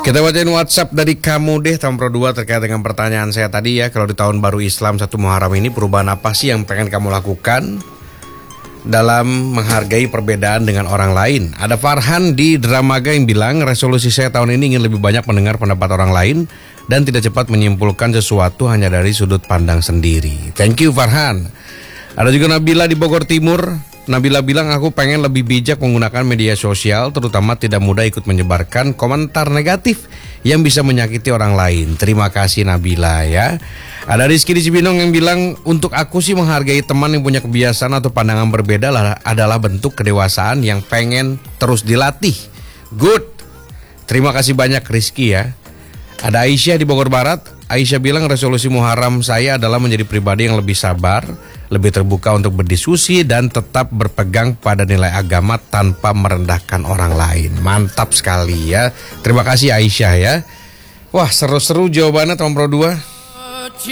Kita bacain WhatsApp dari kamu deh, Tahun Pro 2, terkait dengan pertanyaan saya tadi ya. Kalau di tahun baru Islam 1 Muharram ini, perubahan apa sih yang pengen kamu lakukan dalam menghargai perbedaan dengan orang lain? Ada Farhan di Dramaga yang bilang, resolusi saya tahun ini ingin lebih banyak mendengar pendapat orang lain dan tidak cepat menyimpulkan sesuatu hanya dari sudut pandang sendiri. Thank you Farhan. Ada juga Nabila di Bogor Timur. Nabila bilang, aku pengen lebih bijak menggunakan media sosial, terutama tidak mudah ikut menyebarkan komentar negatif yang bisa menyakiti orang lain. Terima kasih Nabila ya. Ada Rizky di Cibinong yang bilang, untuk aku sih menghargai teman yang punya kebiasaan atau pandangan berbeda adalah bentuk kedewasaan yang pengen terus dilatih. Good. Terima kasih banyak Rizky ya. Ada Aisyah di Bogor Barat. Aisyah bilang, resolusi Muharram saya adalah menjadi pribadi yang lebih sabar, lebih terbuka untuk berdiskusi, dan tetap berpegang pada nilai agama tanpa merendahkan orang lain. Mantap sekali ya. Terima kasih Aisyah ya. Wah, seru-seru jawabannya Tahun Pro 2.